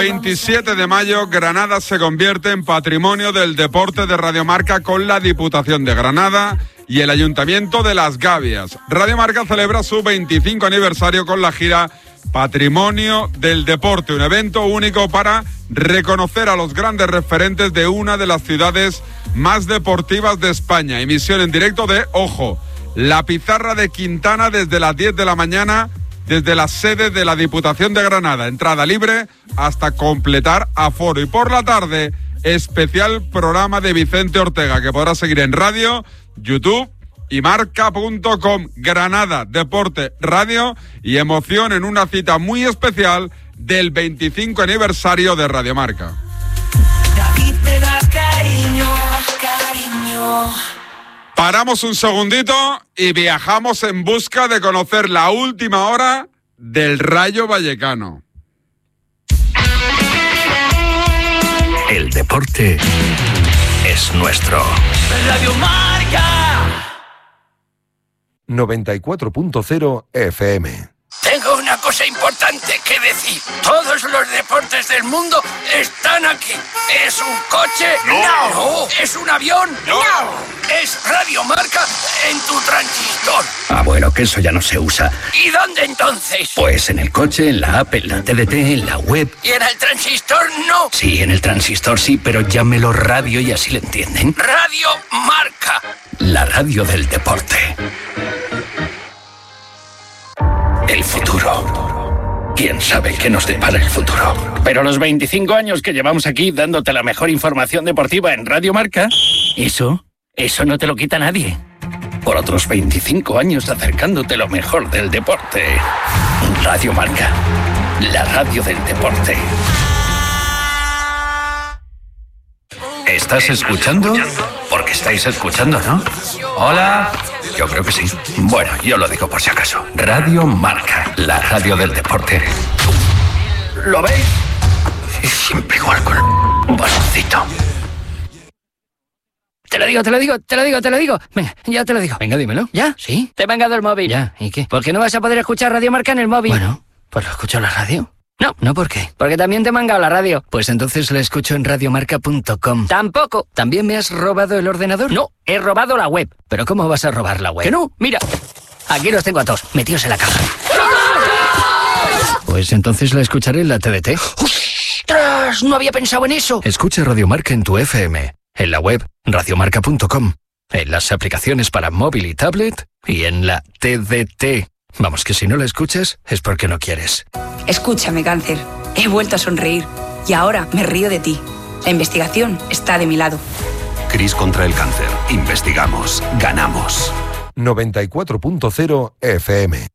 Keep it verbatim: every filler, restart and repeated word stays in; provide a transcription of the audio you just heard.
veintisiete de mayo, Granada se convierte en patrimonio del deporte de Radio Marca con la Diputación de Granada y el Ayuntamiento de Las Gavias. Radio Marca celebra su veinticinco aniversario con la gira Patrimonio del Deporte, un evento único para reconocer a los grandes referentes de una de las ciudades más deportivas de España. Emisión en directo de, ojo, La Pizarra de Quintana desde las diez de la mañana, desde la sede de la Diputación de Granada. Entrada libre hasta completar aforo. Y por la tarde, especial programa de Vicente Ortega, que podrá seguir en radio, YouTube y marca punto com. Granada, deporte, radio y emoción en una cita muy especial del veinticinco aniversario de Radio Marca. David te da cariño, cariño. Paramos un segundito y viajamos en busca de conocer la última hora del Rayo Vallecano. El deporte es nuestro. Radio Marca. noventa y cuatro punto cero F M. Tengo una cosa importante que decir. Todos los deportes del mundo están aquí. ¿Es un coche? No. No. ¿Es un avión? No. ¿Es Radio Marca en tu transistor? Ah, bueno, que eso ya no se usa. ¿Y dónde entonces? Pues en el coche, en la app, en la T D T, en la web. ¿Y en el transistor no? Sí, en el transistor sí, pero llámelo radio y así le entienden. Radio Marca, la radio del deporte. El futuro. ¿Quién sabe qué nos depara el futuro? Pero los veinticinco años que llevamos aquí dándote la mejor información deportiva en Radio Marca, eso, eso no te lo quita nadie. Por otros veinticinco años acercándote lo mejor del deporte. Radio Marca, la radio del deporte. ¿Estás escuchando? Porque estáis escuchando, ¿no? Hola. Yo creo que sí. Bueno, yo lo digo por si acaso. Radio Marca, la radio del deporte. ¿Lo veis? Siempre igual con un baloncito. Te lo digo, te lo digo, te lo digo, te lo digo. Venga, ya te lo digo. Venga, dímelo. ¿Ya? ¿Sí? Te he mangado el móvil. Ya, ¿y qué? ¿Por qué no vas a poder escuchar Radio Marca en el móvil? Bueno, pues lo escucho en la radio. No. ¿No por qué? Porque también te he mangado la radio. Pues entonces la escucho en radiomarca punto com. Tampoco. ¿También me has robado el ordenador? No, he robado la web. ¿Pero cómo vas a robar la web? Que no, mira. Aquí los tengo a todos, metidos en la caja. Pues entonces la escucharé en la T D T. ¡Ostras! No había pensado en eso. Escucha Radio Marca en tu F M, en la web radiomarca punto com, en las aplicaciones para móvil y tablet y en la T D T. Vamos, que si no la escuchas es porque no quieres. Escúchame, cáncer. He vuelto a sonreír y ahora me río de ti. La investigación está de mi lado. Cris contra el cáncer. Investigamos. Ganamos. noventa y cuatro punto cero F M.